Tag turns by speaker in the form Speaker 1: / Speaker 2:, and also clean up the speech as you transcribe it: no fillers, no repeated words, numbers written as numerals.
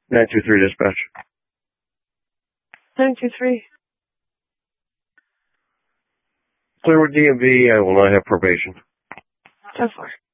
Speaker 1: 923 dispatch.
Speaker 2: 923.
Speaker 1: Clear with DMV. I will not have probation.
Speaker 2: 10-4.